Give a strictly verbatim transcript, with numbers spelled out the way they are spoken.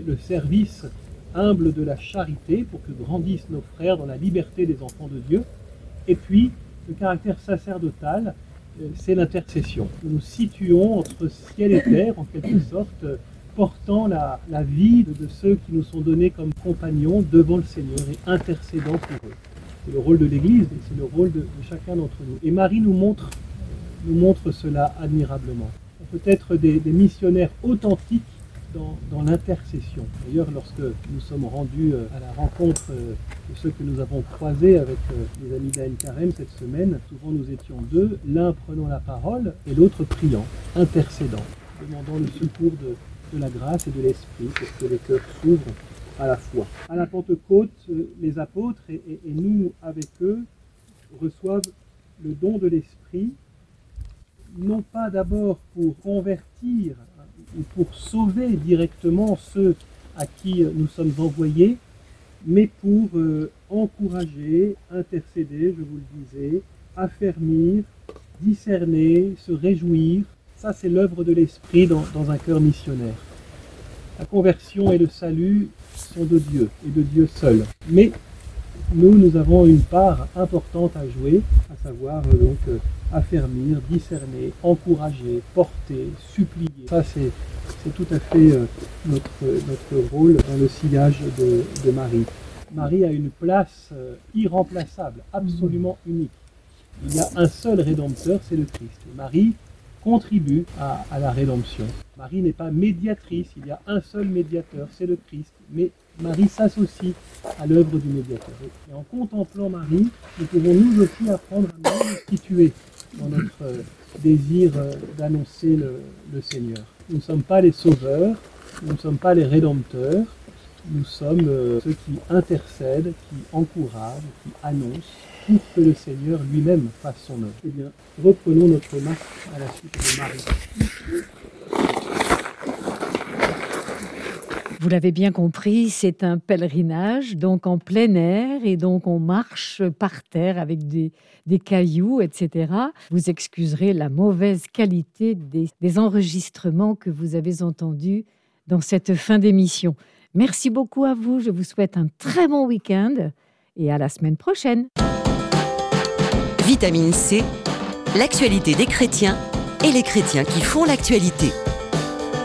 le service humble de la charité pour que grandissent nos frères dans la liberté des enfants de Dieu. Et puis, le caractère sacerdotal, c'est l'intercession. Nous nous situons entre ciel et terre, en quelque sorte, portant la, la vie de, de ceux qui nous sont donnés comme compagnons devant le Seigneur et intercédant pour eux. C'est le rôle de l'Église et c'est le rôle de, de chacun d'entre nous. Et Marie nous montre, nous montre cela admirablement. On peut être des, des missionnaires authentiques dans, dans l'intercession. D'ailleurs, lorsque nous sommes rendus à la rencontre de ceux que nous avons croisés avec les amis d'A N Carême cette semaine, souvent nous étions deux, l'un prenant la parole et l'autre priant, intercédant, demandant le secours de, de la grâce et de l'Esprit pour que les cœurs s'ouvrent à la foi. À la Pentecôte, les apôtres et, et, et nous avec eux reçoivent le don de l'Esprit, non pas d'abord pour convertir ou pour sauver directement ceux à qui nous sommes envoyés, mais pour euh, encourager, intercéder, je vous le disais, affermir, discerner, se réjouir. Ça, c'est l'œuvre de l'Esprit dans, dans un cœur missionnaire. La conversion et le salut sont de Dieu et de Dieu seul. Mais nous, nous avons une part importante à jouer, à savoir euh, donc euh, affermir, discerner, encourager, porter, supplier. Ça, c'est, c'est tout à fait euh, notre, notre rôle dans le sillage de, de Marie. Marie a une place euh, irremplaçable, absolument unique. Il y a un seul Rédempteur, c'est le Christ. Et Marie contribue à, à la rédemption. Marie n'est pas médiatrice, il y a un seul médiateur, c'est le Christ. Mais Marie s'associe à l'œuvre du médiateur. Et en contemplant Marie, nous pouvons nous aussi apprendre à nous situer dans notre euh, désir euh, d'annoncer le, le Seigneur. Nous ne sommes pas les sauveurs, nous ne sommes pas les rédempteurs, nous sommes euh, ceux qui intercèdent, qui encouragent, qui annoncent pour que le Seigneur lui-même fasse son œuvre. Eh bien, reprenons notre marche à la suite de Marie. Vous l'avez bien compris, c'est un pèlerinage, donc en plein air, et donc on marche par terre avec des, des cailloux, et cetera. Vous excuserez la mauvaise qualité des, des enregistrements que vous avez entendus dans cette fin d'émission. Merci beaucoup à vous, je vous souhaite un très bon week-end et à la semaine prochaine. Vitamine C, l'actualité des chrétiens et les chrétiens qui font l'actualité.